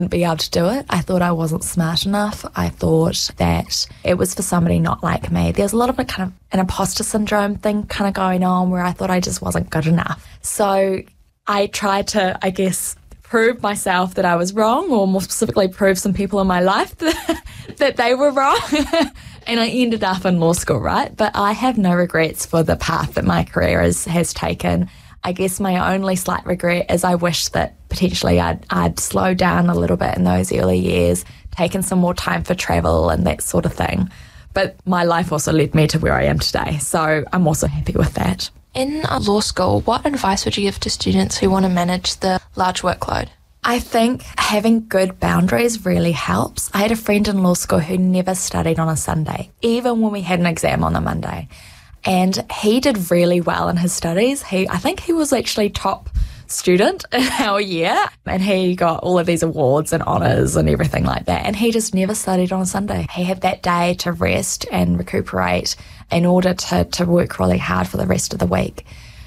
be able to do it. I thought I wasn't smart enough. I thought that it was for somebody not like me. There's a lot of a kind of an imposter syndrome thing kind of going on where I thought I just wasn't good enough. So I tried to, I guess, prove myself that I was wrong, or more specifically prove some people in my life that they were wrong. And I ended up in law school, right? But I have no regrets for the path that my career has taken. I guess my only slight regret is I wish that potentially I'd slowed down a little bit in those early years, taken some more time for travel and that sort of thing. But my life also led me to where I am today, so I'm also happy with that. In law school, what advice would you give to students who want to manage the large workload? I think having good boundaries really helps. I had a friend in law school who never studied on a Sunday, even when we had an exam on a Monday. And he did really well in his studies. I think he was actually top student in our year, and he got all of these awards and honours and everything like that. And he just never studied on a Sunday. He had that day to rest and recuperate in order to work really hard for the rest of the week.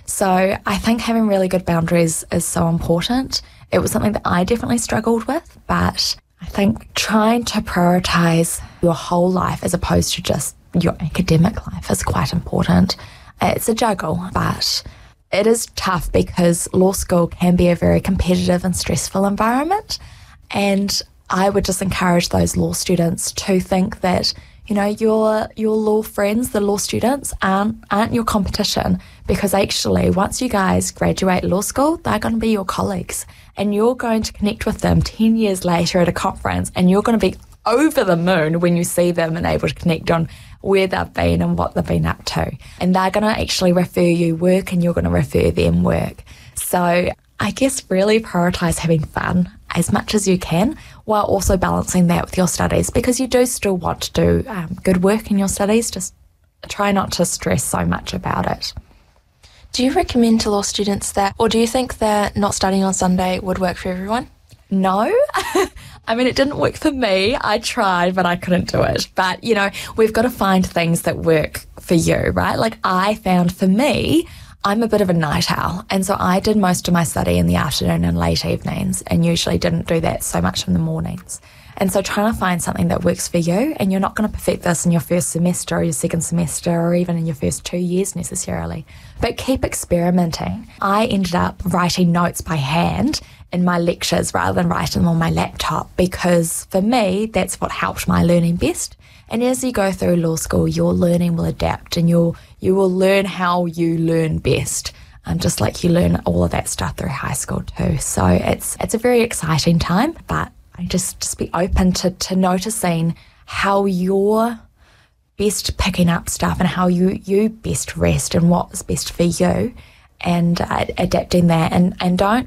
So I think having really good boundaries is so important. It was something that I definitely struggled with, but I think trying to prioritise your whole life as opposed to just your academic life is quite important. It's a juggle, but it is tough because law school can be a very competitive and stressful environment. And I would just encourage those law students to think that, you know, your law friends, the law students, aren't your competition, because actually once you guys graduate law school, they're going to be your colleagues, and you're going to connect with them 10 years later at a conference, and you're going to be over the moon when you see them and able to connect on where they've been and what they've been up to. And they're going to actually refer you work, and you're going to refer them work. So I guess really prioritise having fun as much as you can, while also balancing that with your studies, because you do still want to do good work in your studies. Just try not to stress so much about it. Do you recommend to law students that, or do you think that not studying on Sunday would work for everyone? No. I mean, it didn't work for me. I tried, but I couldn't do it. But, you know, we've got to find things that work for you, right? Like I found for me, I'm a bit of a night owl, and so I did most of my study in the afternoon and late evenings, and usually didn't do that so much in the mornings. And so trying to find something that works for you, and you're not going to perfect this in your first semester or your second semester or even in your first 2 years necessarily, but keep experimenting. I ended up writing notes by hand in my lectures rather than writing them on my laptop, because for me, that's what helped my learning best. And as you go through law school, your learning will adapt, and you will learn how you learn best, just like you learn all of that stuff through high school too. So it's a very exciting time, but I just be open to noticing how you're best picking up stuff and how you best rest and what is best for you, and adapting that, and don't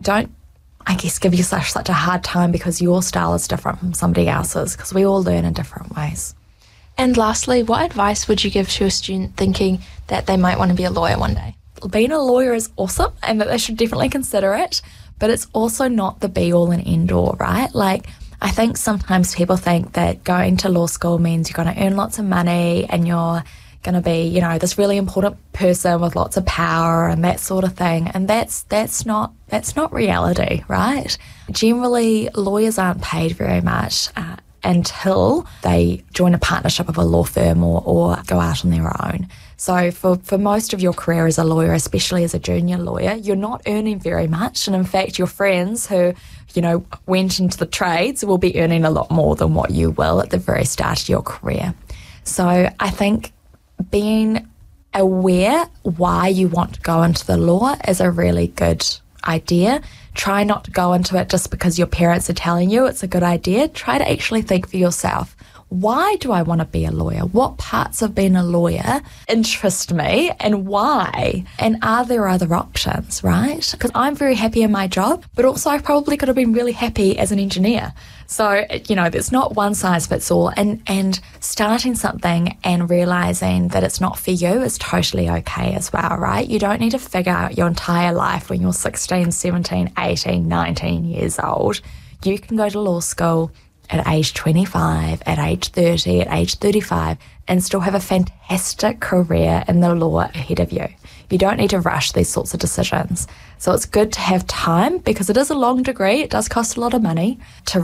I guess give yourself such a hard time because your style is different from somebody else's, because we all learn in different ways. And lastly, what advice would you give to a student thinking that they might want to be a lawyer one day? Being a lawyer is awesome, and that they should definitely consider it, but it's also not the be-all and end-all, right? Like, I think sometimes people think that going to law school means you're going to earn lots of money and you're going to be, you know, this really important person with lots of power and that sort of thing. And that's not reality, right? Generally, lawyers aren't paid very much until they join a partnership of a law firm or go out on their own. So for most of your career as a lawyer, especially as a junior lawyer, you're not earning very much. And in fact, your friends who, you know, went into the trades will be earning a lot more than what you will at the very start of your career. So I think being aware why you want to go into the law is a really good idea. Try not to go into it just because your parents are telling you it's a good idea. Try to actually think for yourself, why do I want to be a lawyer? What parts of being a lawyer interest me, and why? And are there other options, right? Because I'm very happy in my job, but also I probably could have been really happy as an engineer. So, you know, there's not one size fits all, and starting something and realising that it's not for you is totally okay as well, right? You don't need to figure out your entire life when you're 16, 17, 18, 19 years old. You can go to law school at age 25, at age 30, at age 35, and still have a fantastic career in the law ahead of you. You don't need to rush these sorts of decisions. So it's good to have time, because it is a long degree, it does cost a lot of money, to